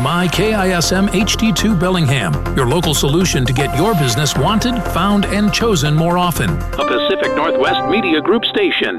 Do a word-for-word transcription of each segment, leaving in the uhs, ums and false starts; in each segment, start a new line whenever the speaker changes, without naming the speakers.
M I K I S M H D two Bellingham, your local solution to get your business wanted, found, and chosen more often. A Pacific Northwest Media Group station.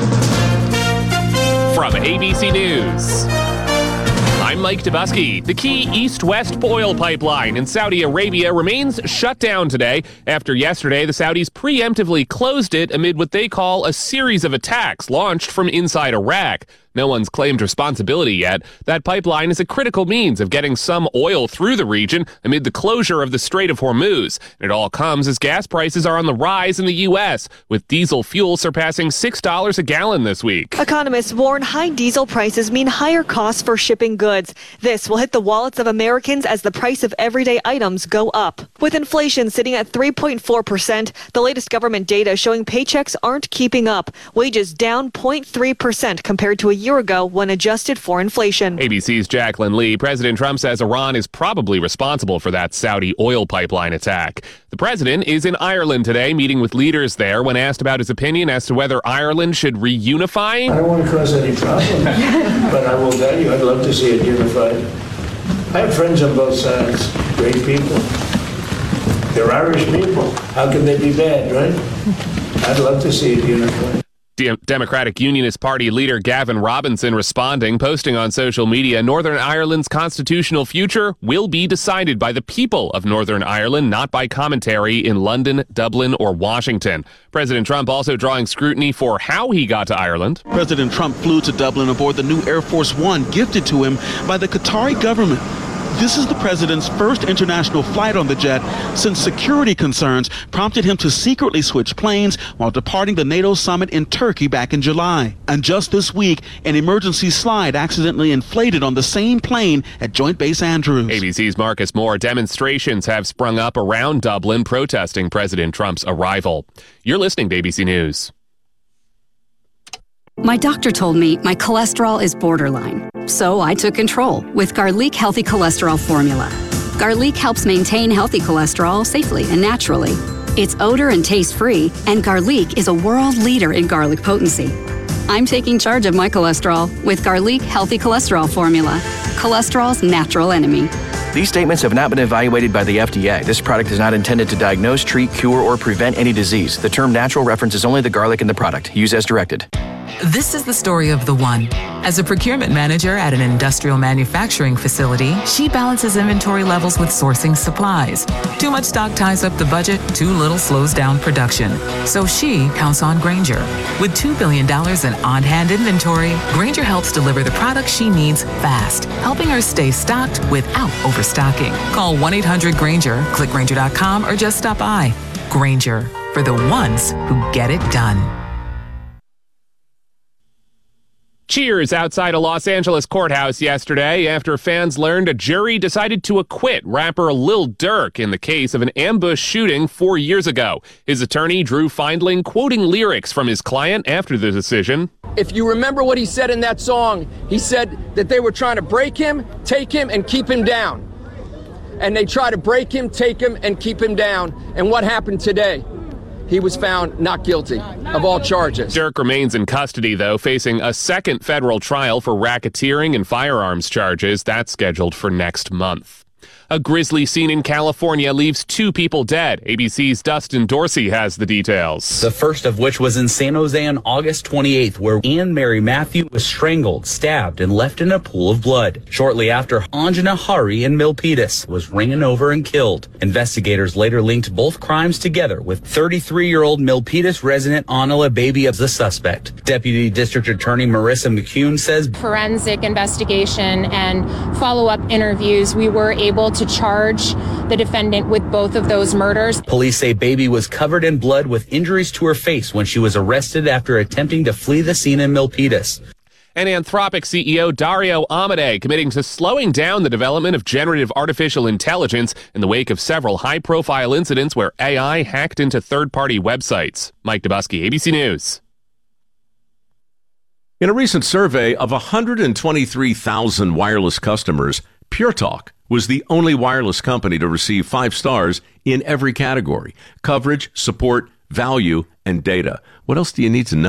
From A B C News, I'm Mike Dubusky. The key east-west oil pipeline in Saudi Arabia remains shut down today after yesterday the Saudis preemptively closed it amid what they call a series of attacks launched from inside Iraq. No one's claimed responsibility yet. That pipeline is a critical means of getting some oil through the region amid the closure of the Strait of Hormuz. And it all comes as gas prices are on the rise in the U S, with diesel fuel surpassing six dollars a gallon this week.
Economists warn high diesel prices mean higher costs for shipping goods. This will hit the wallets of Americans as the price of everyday items go up. With inflation sitting at three point four percent, the latest government data showing paychecks aren't keeping up. Wages down zero point three percent compared to a year ago when adjusted for inflation.
A B C's Jacqueline Lee. President Trump says Iran is probably responsible for that Saudi oil pipeline attack. The president is in Ireland today, meeting with leaders there. When asked about his opinion as to whether Ireland should reunify,
I don't want to cause any problem, but I will tell you, I'd love to see it unified. I have friends on both sides, great people. They're Irish people. How can they be bad, right? I'd love to see it unified.
De- Democratic Unionist Party leader Gavin Robinson responding, posting on social media, Northern Ireland's constitutional future will be decided by the people of Northern Ireland, not by commentary in London, Dublin, or Washington. President Trump also drawing scrutiny for how he got to Ireland.
President Trump flew to Dublin aboard the new Air Force One gifted to him by the Qatari government. This is the president's first international flight on the jet since security concerns prompted him to secretly switch planes while departing the NATO summit in Turkey back in July. And just this week, an emergency slide accidentally inflated on the same plane at Joint Base Andrews.
A B C's Marcus Moore. Demonstrations have sprung up around Dublin protesting President Trump's arrival. You're listening to A B C News.
My doctor told me my cholesterol is borderline, so I took control with Garlic Healthy Cholesterol Formula. Garlic helps maintain healthy cholesterol safely and naturally. It's odor and taste-free, and Garlic is a world leader in garlic potency. I'm taking charge of my cholesterol with Garlic Healthy Cholesterol Formula, cholesterol's natural enemy.
These statements have not been evaluated by the F D A. This product is not intended to diagnose, treat, cure, or prevent any disease. The term natural references only the garlic in the product. Use as directed.
This is the story of the one. As a procurement manager at an industrial manufacturing facility, she balances inventory levels with sourcing supplies. Too much stock ties up the budget, too little slows down production. So she counts on Grainger. With two billion dollars in on-hand inventory, Grainger helps deliver the products she needs fast, helping her stay stocked without overstocking. Call one eight hundred Grainger, click Grainger dot com, or just stop by. Grainger, for the ones who get it done.
Cheers outside a Los Angeles courthouse yesterday after fans learned a jury decided to acquit rapper Lil Durk in the case of an ambush shooting four years ago. His attorney, Drew Findling, quoting lyrics from his client after the decision.
If you remember what he said in that song, he said that they were trying to break him, take him, and keep him down. And they tried to break him, take him, and keep him down. And what happened today? He was found not guilty of all charges.
Durk remains in custody, though, facing a second federal trial for racketeering and firearms charges. That's scheduled for next month. A grisly scene in California leaves two people dead. A B C's Dustin Dorsey has the details.
The first of which was in San Jose on August twenty-eighth, where Anne Mary Matthew was strangled, stabbed, and left in a pool of blood. Shortly after, Anjana Hari in Milpitas was ran over and killed. Investigators later linked both crimes together with thirty-three-year-old Milpitas resident Anila Baby as the suspect. Deputy District Attorney Marissa McCune says
forensic investigation and follow-up interviews, we were able to charge the defendant with both of those murders.
Police say Baby was covered in blood with injuries to her face when she was arrested after attempting to flee the scene in Milpitas.
And Anthropic C E O Dario Amodei committing to slowing down the development of generative artificial intelligence in the wake of several high-profile incidents where A I hacked into third-party websites. Mike Dubusky, A B C News.
In a recent survey of one hundred twenty-three thousand wireless customers, Pure Talk was the only wireless company to receive five stars in every category: coverage, support, value, and data. What else do you need to know?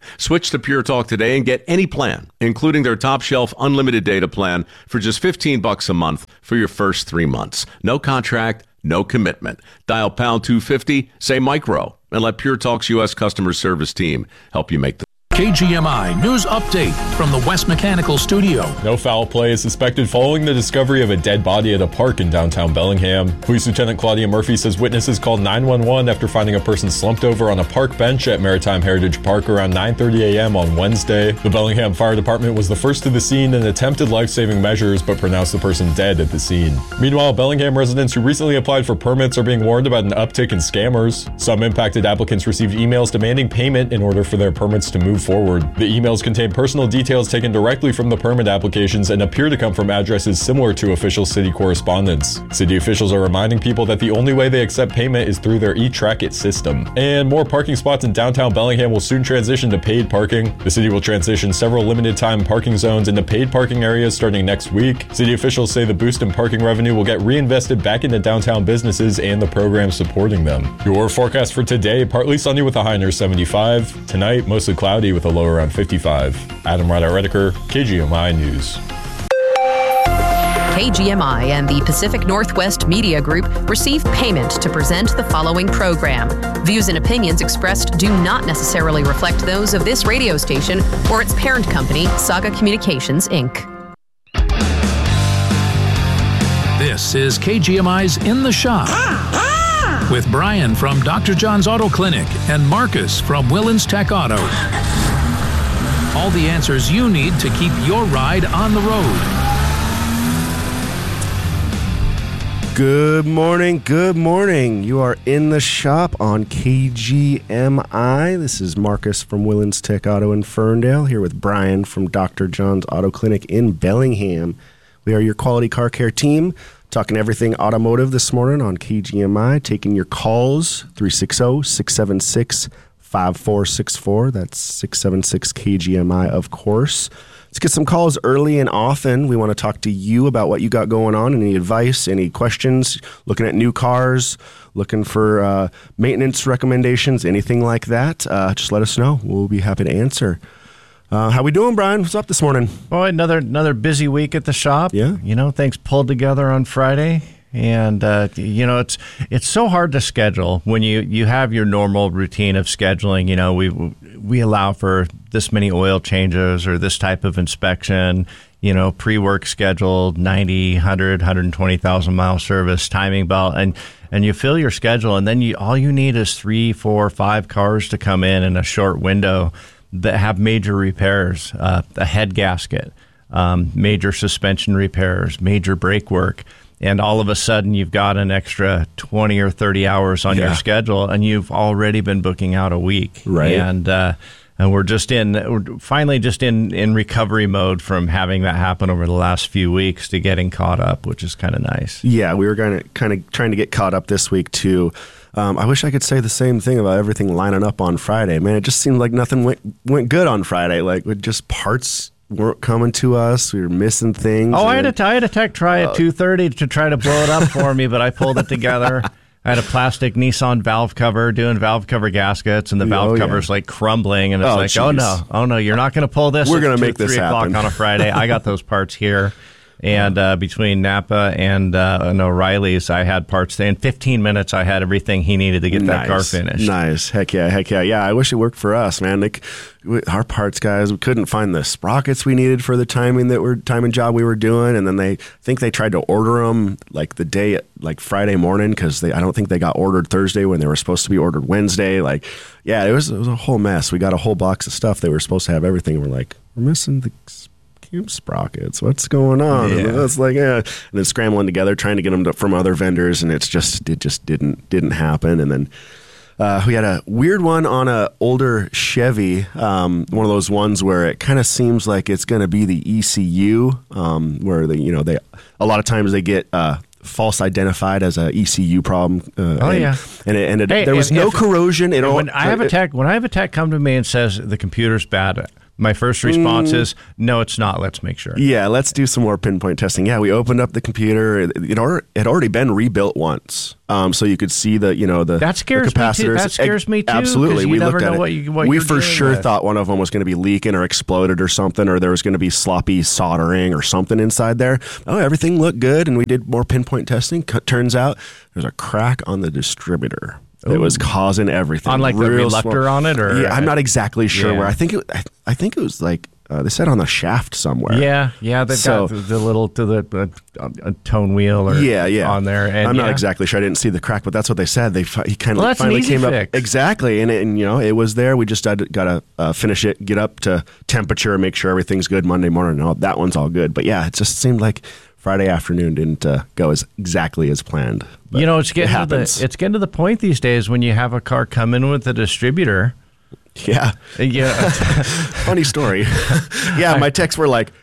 Switch to Pure Talk today and get any plan, including their top shelf unlimited data plan for just fifteen bucks a month for your first three months. No contract, no commitment. Dial pound two fifty, say micro, and let Pure Talk's U S customer service team help you make the
K G M I News Update from the West Mechanical Studio.
No foul play is suspected following the discovery of a dead body at a park in downtown Bellingham. Police Lieutenant Claudia Murphy says witnesses called nine one one after finding a person slumped over on a park bench at Maritime Heritage Park around nine thirty a.m. on Wednesday. The Bellingham Fire Department was the first to the scene and attempted life-saving measures, but pronounced the person dead at the scene. Meanwhile, Bellingham residents who recently applied for permits are being warned about an uptick in scammers. Some impacted applicants received emails demanding payment in order for their permits to move forward. The emails contain personal details taken directly from the permit applications and appear to come from addresses similar to official city correspondence. City officials are reminding people that the only way they accept payment is through their eTrackit system. And more parking spots in downtown Bellingham will soon transition to paid parking. The city will transition several limited-time parking zones into paid parking areas starting next week. City officials say the boost in parking revenue will get reinvested back into downtown businesses and the programs supporting them. Your forecast for today: partly sunny with a high near seventy-five. Tonight, mostly cloudy with a low around fifty-five. Adam Ryder-Rediker, K G M I News.
K G M I and the Pacific Northwest Media Group receive payment to present the following program. Views and opinions expressed do not necessarily reflect those of this radio station or its parent company, Saga Communications, Incorporated.
This is K G M I's In the Shop with Brian from Doctor John's Auto Clinic and Marcus from Willens Tech Auto. All the answers you need to keep your ride on the road.
Good morning, good morning. You are in the shop on K G M I. This is Marcus from Willens Tech Auto in Ferndale, here with Brian from Doctor John's Auto Clinic in Bellingham. We are your quality car care team, talking everything automotive this morning on K G M I, taking your calls, three six zero, six seven six, five four six four. That's six seven six K G M I, of course. Let's get some calls early and often. We want to talk to you about what you got going on, any advice, any questions, looking at new cars, looking for uh, maintenance recommendations, anything like that. Uh, just let us know. We'll be happy to answer. Uh, how we doing, Brian? What's up this morning?
Boy, another another busy week at the shop. Yeah. You know, things pulled together on Friday. And, uh, you know, it's it's so hard to schedule when you, you have your normal routine of scheduling. You know, we we allow for this many oil changes or this type of inspection, you know, pre-work scheduled, ninety, one hundred, one hundred twenty thousand mile service, timing belt, and, and you fill your schedule. And then you all you need is three, four, five cars to come in in a short window that have major repairs, uh, a head gasket, um, major suspension repairs, major brake work. And all of a sudden, you've got an extra twenty or thirty hours on yeah. your schedule, and you've already been booking out a week. Right. And uh, and we're just in, we're finally just in, in recovery mode from having that happen over the last few weeks to getting caught up, which is kind of nice.
Yeah, we were kind of kind of trying to get caught up this week, too. Um, I wish I could say the same thing about everything lining up on Friday. Man, it just seemed like nothing went, went good on Friday. Like, with just parts weren't coming to us. We were missing things.
Oh, I had, a, I had a tech try at uh, two thirty to try to blow it up for me, but I pulled it together. I had a plastic Nissan valve cover doing valve cover gaskets, and the valve oh, cover's yeah. like crumbling, and it's oh, like, geez. oh no, oh no, you're not going to pull this.
We're going to make this
three
happen.
o'clock on a Friday. I got those parts here. And uh, between Napa and, uh, and O'Reilly's, I had parts there. In fifteen minutes, I had everything he needed to get
nice.
that car finished.
Nice. Heck yeah, heck yeah. Yeah, I wish it worked for us, man. Like, we, our parts guys, we couldn't find the sprockets we needed for the timing that we're timing job we were doing. And then they I think they tried to order them like the day, like Friday morning, because they I don't think they got ordered Thursday when they were supposed to be ordered Wednesday. Like, yeah, it was, it was a whole mess. We got a whole box of stuff. They were supposed to have everything. And we're like, we're missing the cube sprockets. What's going on? Yeah. And it's like, yeah. And then scrambling together, trying to get them to, from other vendors, and it's just it just didn't didn't happen. And then uh, we had a weird one on a older Chevy, um, one of those ones where it kind of seems like it's going to be the E C U, um, where they you know they a lot of times they get. Uh, false identified as a E C U problem. Uh,
oh
and,
yeah,
and it, and it,
hey,
there was
if,
no
if,
corrosion. It
when
all,
I have a tech, when I have a tech come to me and says the computer's bad, My first response
Mm.
is, no, it's not. Let's make sure.
Yeah, let's do some more pinpoint testing. Yeah, we opened up the computer. It it al- it had already been rebuilt once, um, so you could see the you know the
That scares
the
me too.
capacitors.
That scares me too, 'cause
Absolutely,
you
we
never
looked at
know
it.
what you- what
we
you're
for
dealing
sure
with.
thought one of them was going to be leaking or exploded or something, or there was going to be sloppy soldering or something inside there. Oh, everything looked good, and we did more pinpoint testing. C- turns out there's a crack on the distributor. It was causing everything.
On, like, the
Real
reluctor
small-
on it, or-
yeah, I'm not exactly sure
Yeah.
where. I think it, I, I think it was like uh, they said on the shaft somewhere.
Yeah, yeah, they've
So-
got the, the little to the uh, a tone wheel or
yeah, yeah.
on there. And
I'm not
yeah.
exactly sure. I didn't see the crack, but that's what they said. They fi- he kind of
Well, that's an
finally
easy
came
fix.
up exactly, and, it, and you know it was there. We just got to uh, finish it, get up to temperature, make sure everything's good Monday morning. No, that one's all good. But yeah, it just seemed like Friday afternoon didn't uh, go as exactly as planned. But
You know, it's getting
it
to the,
happens.
it's getting to the point these days when you have a car come in with a distributor.
Yeah,
yeah.
Funny story. yeah, my texts were like,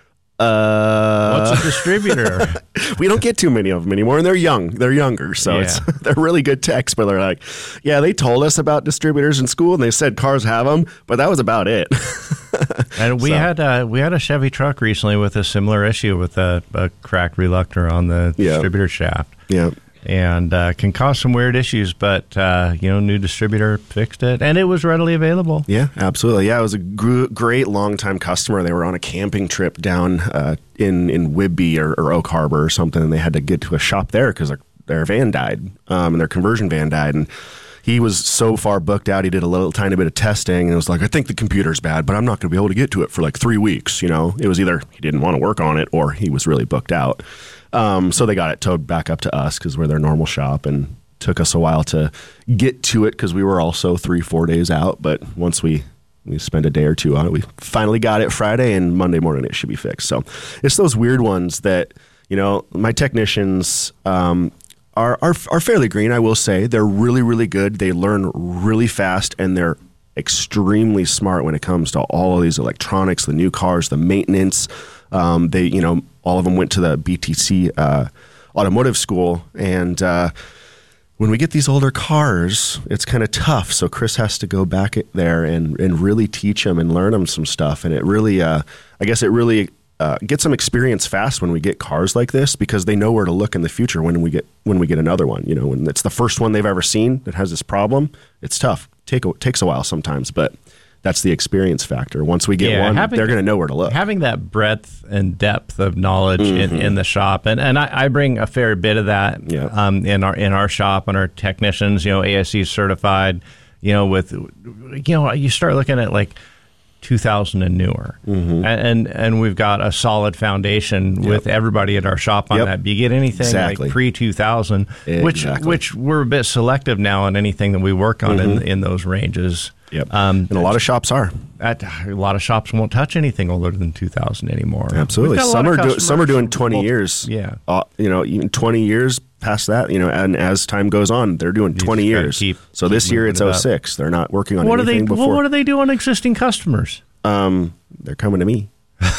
uh,
What's a distributor?
we don't get too many of them anymore, and they're young. They're younger, so it's
Yeah.
they're really good texts. But they're like, yeah, they told us about distributors in school, and they said cars have them, but that was about it.
And we
So-
had uh, we had a Chevy truck recently with a similar issue with a, a cracked reluctor on the
Yeah.
distributor shaft.
Yeah.
And uh, can cause some weird issues, but uh, you know, new distributor fixed it, and it was readily available.
Yeah, absolutely. Yeah, it was a gr- great long-time customer. They were on a camping trip down uh, in in Whidbey or, or Oak Harbor or something, and they had to get to a shop there because their, their van died, um, and their conversion van died, and he was so far booked out. He did a little tiny bit of testing, and it was like, I think the computer's bad, but I'm not going to be able to get to it for like three weeks. You know, it was either he didn't want to work on it or he was really booked out. Um, so they got it towed back up to us because we're their normal shop, and took us a while to get to it because we were also three, four days out. But once we we spent a day or two on it, we finally got it Friday, and Monday morning it should be fixed. So it's those weird ones that, you know, my technicians um, are, are are fairly green. I will say they're really, really good. They learn really fast, and they're extremely smart when it comes to all of these electronics, the new cars, the maintenance. Um, they, you know, all of them went to the B T C uh, automotive school, and uh, when we get these older cars, it's kind of tough. So Chris has to go back there and, and really teach them and learn them some stuff. And it really, uh, I guess it really uh, gets them experience fast when we get cars like this, because they know where to look in the future when we get when we get another one. You know, when it's the first one they've ever seen that has this problem, it's tough. Take a, takes a while sometimes, but that's the experience factor. Once we get
Yeah,
one,
having-
they're going to know where to look.
Having that breadth and depth of knowledge in,
Mhm.
in the shop, and, and I, I bring a fair bit of that um, in our in our shop and our technicians. You know, A S E certified. You know, with you know, you start looking at like two thousand and newer,
Mm-hmm.
and, and and we've got a solid foundation with everybody at our shop on
Yep.
that. You get anything
Exactly.
like pre two thousand, which
Exactly.
which we're a bit selective now on anything that we work on in, in those ranges.
Yep.
Um,
and a lot of shops are.
At, a lot of shops won't touch anything older than two thousand anymore.
Absolutely.
We've got a lot
Some
of
are, do,
customers
some are doing
who-
twenty
well,
years.
Yeah.
Uh, you know, even twenty years past that, you know, and as time goes on, they're doing twenty
just gotta
years.
keep-
so
keep
this year
moving
it's
it
oh
up.
six. They're not working on
What do they?
anything
Well,
before.
what do they do on existing customers?
Um, they're coming to me.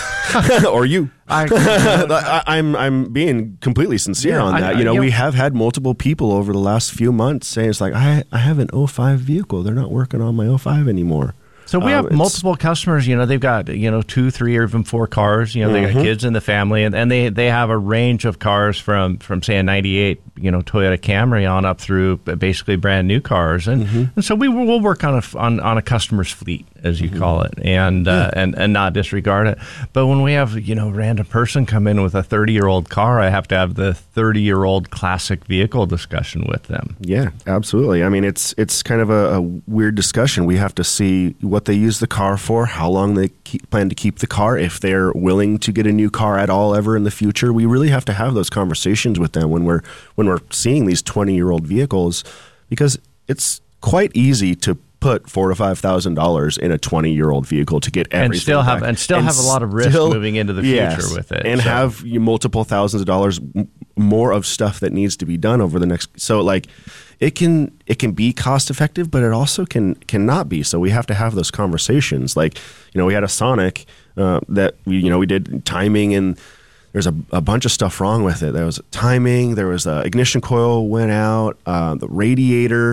or you.
I,
I, I'm I'm being completely sincere
Yeah,
on
I-
that.
I-
you know,
you
we
know-
have had multiple people over the last few months saying it's like I I have an oh five vehicle. They're not working on my oh five anymore.
So we
Um,
have
it's-
multiple customers. You know, they've got you know two, three, or even four cars. You know, they
Mhm.
got kids in the family, and, and they they have a range of cars from from say a ninety-eight, you know, Toyota Camry on up through basically brand new cars, and
Mm-hmm.
and so we will we'll work on a on, on a customer's fleet, as you call it, and uh, and and not disregard it. But when we have you know random person come in with a thirty year old car, I have to have the thirty year old classic vehicle discussion with them.
Yeah, absolutely. I mean, it's it's kind of a, a weird discussion. We have to see what they use the car for, how long they keep, plan to keep the car, if they're willing to get a new car at all ever in the future. We really have to have those conversations with them when we're when we're seeing these twenty year old vehicles, because it's quite easy to put four to five thousand dollars in a twenty year old vehicle to get everything
And still have-
back.
and still have a lot of risk
still-
moving into the future
yes,
with it,
and
so.
have you multiple thousands of dollars m- more of stuff that needs to be done over the next. So like, it can it can be cost effective, but it also can cannot be. So we have to have those conversations. Like, you know, we had a Sonic uh, that we you know we did timing, and there's a, a bunch of stuff wrong with it. There was timing. There was a ignition coil went out. Uh, the radiator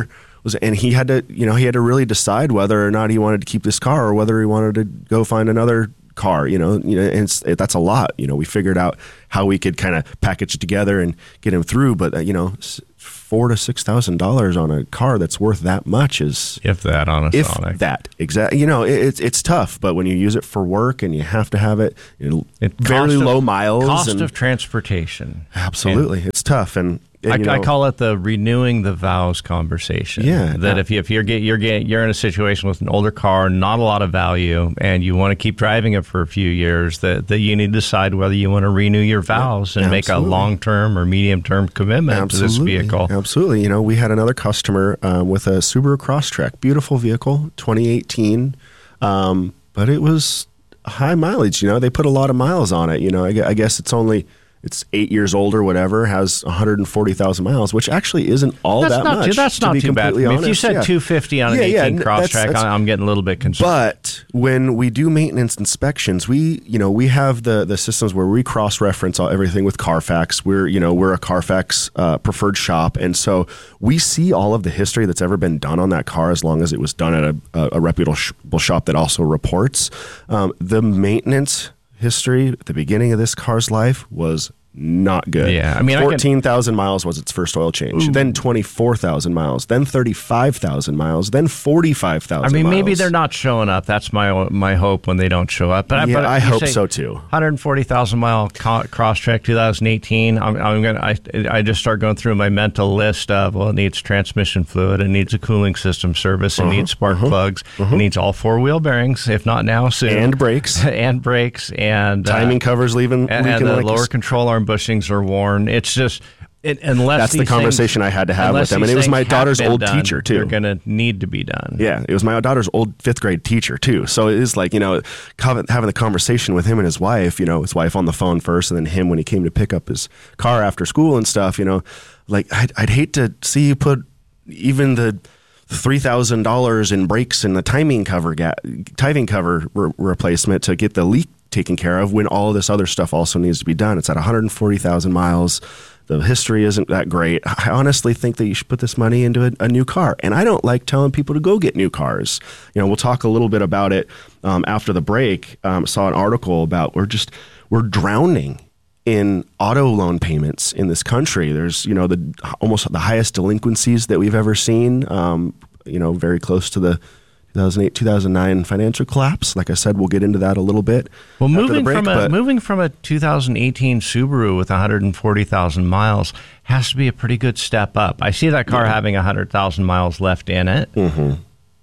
was, and he had to, you know, he had to really decide whether or not he wanted to keep this car or whether he wanted to go find another car, you know, you know, and it's, it, that's a lot. You know, we figured out how we could kind of package it together and get him through, but uh, you know, four to six thousand dollars on a car that's worth that much is
if that on a
if
Sonic.
that exactly. You know, it, it's it's tough, but when you use it for work and you have to have it, you know,
it
very
cost
low
of,
miles,
cost
and,
of transportation.
Absolutely,
and
it's tough, and. And,
I,
you know,
I call it the renewing the vows conversation.
Yeah,
that
uh,
if you if you're get, you're get, you're in a situation with an older car, not a lot of value, and you want to keep driving it for a few years, that, that you need to decide whether you want to renew your vows
yeah,
and make a long term or medium term commitment
absolutely.
to this vehicle.
Absolutely. You know, we had another customer um, with a Subaru Crosstrek, beautiful vehicle, twenty eighteen, um, but it was high mileage. You know, they put a lot of miles on it. You know, I, I guess it's only. It's eight years old or whatever, has one hundred forty thousand miles, which actually isn't all
that's
that
not
much.
Too, that's
to
not
be
too bad. I mean,
honest.
if you said
yeah.
two hundred fifty on
yeah,
an eighteen
yeah,
Crosstrek, I'm getting a little bit concerned.
But when we do maintenance inspections, we, you know, we have the the systems where we cross-reference all, everything with Carfax. We're, you know, we're a Carfax uh, preferred shop, and so we see all of the history that's ever been done on that car, as long as it was done at a, a, a reputable shop that also reports. Um, the maintenance history at the beginning of this car's life was not good.
Yeah, I mean,
fourteen thousand miles was its first oil change.
Ooh.
Then twenty-four thousand miles. Then thirty-five thousand miles. Then forty-five thousand.
I mean,
miles.
maybe they're not showing up. That's my my hope when they don't show up. But
yeah,
but
I
you
hope
say
so too.
one hundred forty thousand mile co- Crosstrek twenty eighteen. I'm, I'm gonna. I, I just start going through my mental list of well, it needs transmission fluid, it needs a cooling system service, it
uh-huh,
needs spark
uh-huh,
plugs,
uh-huh.
it needs all four wheel bearings, if not now, soon,
and brakes,
and brakes, and
timing uh, covers leaving,
and,
leaking
and the
like
lower
this.
control arm bushings are worn. It's just it, unless
that's the
these
conversation
things,
I had to have with them, and it was my daughter's old
done,
teacher too.
They're going to need to be done.
Yeah, it was my daughter's old fifth grade teacher too. So it is like, you know, having the conversation with him and his wife. You know, his wife on the phone first, and then him when he came to pick up his car after school and stuff. You know, like I'd, I'd hate to see you put even the three thousand dollars in brakes and the timing cover ga- timing cover re- replacement to get the leak taken care of when all of this other stuff also needs to be done. It's at one hundred forty thousand miles. The history isn't that great. I honestly think that you should put this money into a, a new car. And I don't like telling people to go get new cars. You know, we'll talk a little bit about it um, after the break. Um, saw an article about we're just we're drowning in auto loan payments in this country. There's, you know, the almost the highest delinquencies that we've ever seen. Um, you know, very close to the two thousand eight, two thousand nine financial collapse. Like I said, we'll get into that a little bit.
Well,
after
moving
the break,
from a
but
moving from a two thousand eighteen Subaru with one hundred forty thousand miles has to be a pretty good step up. I see that car
yeah.
having one hundred thousand miles left in it.
Mm-hmm.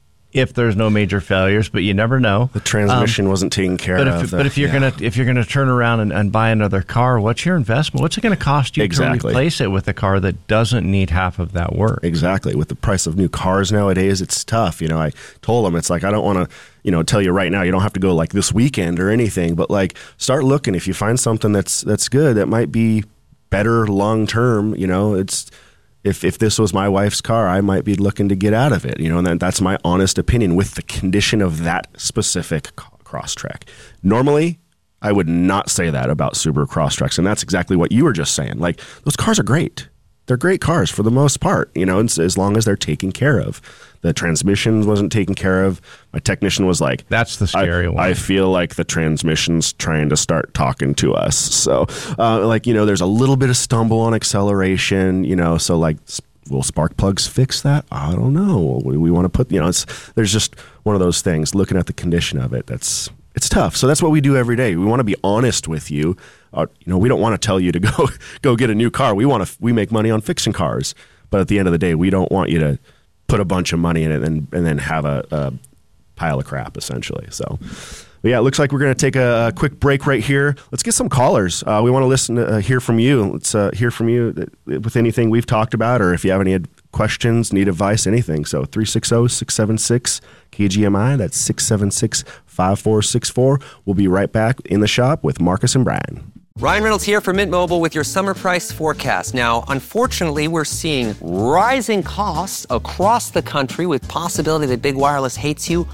If there's no major failures, but you never know.
The transmission um, wasn't taken care
but
of.
If,
the,
but if you're
yeah.
gonna if you're gonna turn around and, and buy another car, what's your investment? What's it going to cost you
exactly.
to replace it with a car that doesn't need half of that work?
Exactly. With the price of new cars nowadays, it's tough. You know, I told them it's like I don't want to, you know, tell you right now. You don't have to go like this weekend or anything, but like start looking. If you find something that's that's good, that might be better long term. You know, it's. If if this was my wife's car, I might be looking to get out of it, you know, and that, that's my honest opinion with the condition of that specific Crosstrek. Normally, I would not say that about Subaru Crosstreks, and that's exactly what you were just saying. Like, those cars are great. They're great cars for the most part, you know, as long as they're taken care of. The transmission wasn't taken care of. My technician was like,
that's the scary
I,
one.
I feel like the transmission's trying to start talking to us. So, uh, like, you know, there's a little bit of stumble on acceleration, you know, so like, will spark plugs fix that? I don't know. We, we want to put, you know, it's, there's just one of those things, looking at the condition of it. That's, it's tough. So that's what we do every day. We want to be honest with you. Uh, you know, we don't want to tell you to go, go get a new car. We want to, we make money on fixing cars, but at the end of the day, we don't want you to put a bunch of money in it and, and then have a, a pile of crap, essentially. So, but yeah, it looks like we're going to take a, a quick break right here. Let's get some callers. Uh, we want to listen to uh, hear from you. Let's uh, hear from you with anything we've talked about, or if you have any questions, need advice, anything. So three six zero, six seven six, K G M I. That's six seven six, five four six four. We'll be right back in the shop with Marcus and Brian.
Ryan Reynolds here from Mint Mobile with your summer price forecast. Now, unfortunately, we're seeing rising costs across the country with possibility that big wireless hates you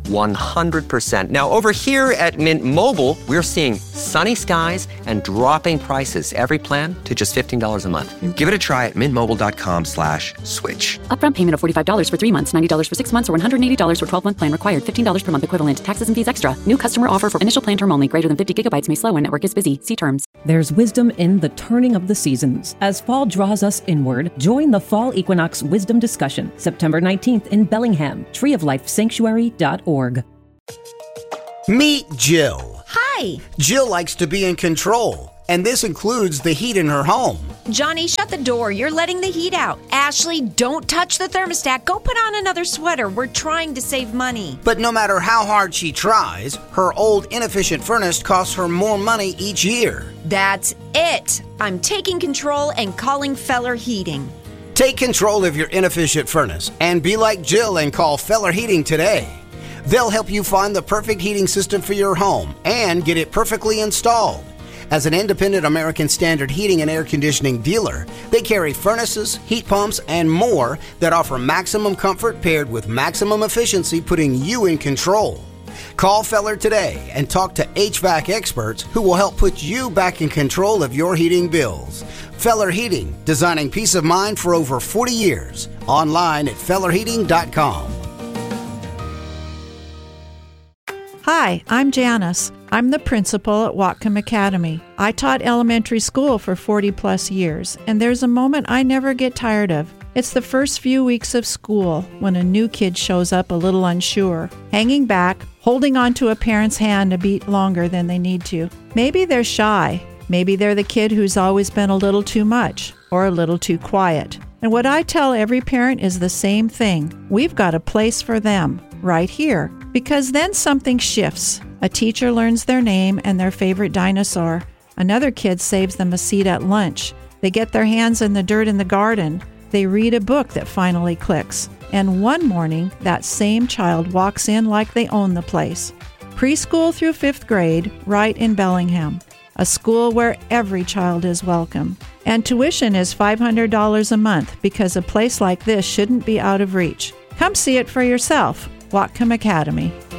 one hundred percent. Now, over here at Mint Mobile, we're seeing sunny skies and dropping prices. Every plan to just fifteen dollars a month. Give it a try at mintmobile.com slash switch.
Upfront payment of forty-five dollars for three months, ninety dollars for six months, or one hundred eighty dollars for twelve-month plan required. fifteen dollars per month equivalent. Taxes and fees extra. New customer offer for initial plan term only. Greater than fifty gigabytes may slow when network is busy. See terms.
There's wisdom in the turning of the seasons. As fall draws us inward, join the Fall Equinox Wisdom Discussion, September nineteenth in Bellingham. tree of life sanctuary dot org.
Meet Jill.
Hi.
Jill likes to be in control, and this includes the heat in her home.
Johnny, shut the door. You're letting the heat out. Ashley, don't touch the thermostat. Go put on another sweater. We're trying to save money.
But no matter how hard she tries, her old inefficient furnace costs her more money each year.
That's it. I'm taking control and calling Feller Heating.
Take control of your inefficient furnace and be like Jill and call Feller Heating today. They'll help you find the perfect heating system for your home and get it perfectly installed. As an independent American Standard heating and air conditioning dealer, they carry furnaces, heat pumps, and more that offer maximum comfort paired with maximum efficiency, putting you in control. Call Feller today and talk to H V A C experts who will help put you back in control of your heating bills. Feller Heating, designing peace of mind for over forty years. Online at feller heating dot com.
Hi, I'm Janice. I'm the principal at Whatcom Academy. I taught elementary school for forty plus years, and there's a moment I never get tired of. It's the first few weeks of school when a new kid shows up a little unsure, hanging back, holding on to a parent's hand a beat longer than they need to. Maybe they're shy. Maybe they're the kid who's always been a little too much or a little too quiet. And what I tell every parent is the same thing. We've got a place for them right here. Because then something shifts. A teacher learns their name and their favorite dinosaur. Another kid saves them a seat at lunch. They get their hands in the dirt in the garden. They read a book that finally clicks. And one morning, that same child walks in like they own the place. Preschool through fifth grade, right in Bellingham. A school where every child is welcome. And tuition is five hundred dollars a month because a place like this shouldn't be out of reach. Come see it for yourself. Whatcom Academy.